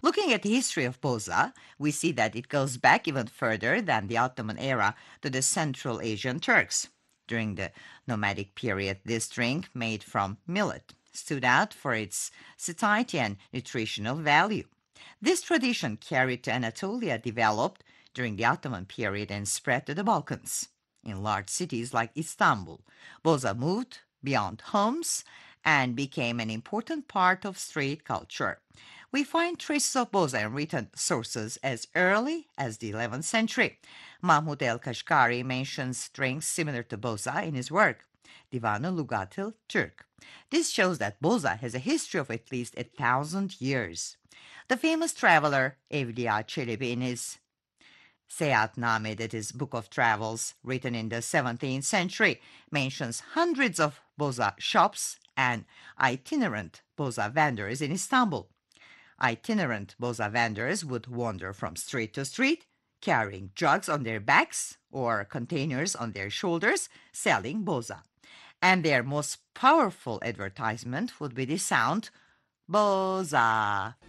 Looking at the history of boza, we see that it goes back even further than the Ottoman era to the Central Asian Turks. During the nomadic period, this drink, made from millet, stood out for its satiety and nutritional value. This tradition, carried to Anatolia, developed during the Ottoman period and spread to the Balkans. In large cities like Istanbul, boza moved beyond homes and became an important part of street culture. We find traces of boza in written sources as early as the 11th century. Mahmud el-Kashgari mentions drinks similar to boza in his work, Divan-ı Lugat-ı Türk. This shows that boza has a history of at least 1,000 years. The famous traveler Evliya Çelebi, in his Seyahatname, that is Book of Travels, written in the 17th century, mentions hundreds of boza shops and itinerant boza vendors in Istanbul. Itinerant boza vendors would wander from street to street, carrying jugs on their backs or containers on their shoulders, selling boza. And their most powerful advertisement would be the sound boza.